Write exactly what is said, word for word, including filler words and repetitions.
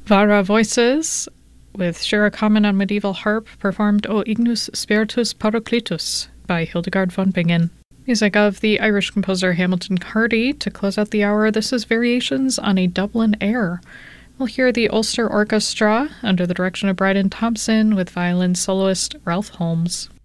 Vara Voices, with Shira Kamen on medieval harp, performed O Ignus Spiritus Paracletus by Hildegard von Bingen. Music of the Irish composer Hamilton Cardy. To close out the hour, this is Variations on a Dublin Air. We'll hear the Ulster Orchestra under the direction of Bryden Thompson with violin soloist Ralph Holmes.